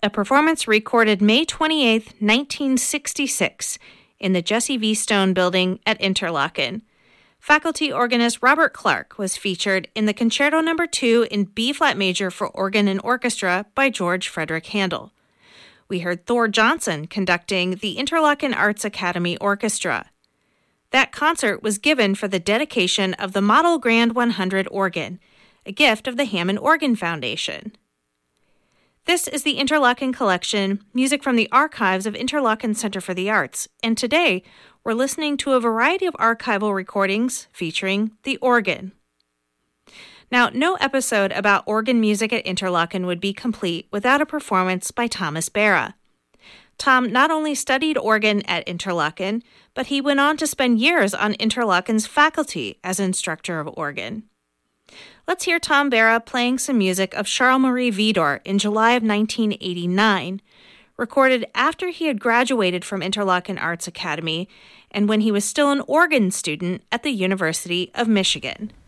a performance recorded May 28, 1966, in the Jesse V. Stone Building at Interlaken. Faculty organist Robert Clark was featured in the Concerto No. 2 in B-flat major for organ and orchestra by George Frederick Handel. We heard Thor Johnson conducting the Interlaken Arts Academy Orchestra. That concert was given for the dedication of the Model Grand 100 organ, a gift of the Hammond Organ Foundation. This is the Interlaken Collection, music from the archives of Interlaken Center for the Arts, and today we're listening to a variety of archival recordings featuring the organ. Now, no episode about organ music at Interlaken would be complete without a performance by Thomas Bara. Tom not only studied organ at Interlaken, but he went on to spend years on Interlaken's faculty as instructor of organ. Let's hear Tom Bara playing some music of Charles-Marie Widor in July of 1989, recorded after he had graduated from Interlaken Arts Academy and when he was still an organ student at the University of Michigan.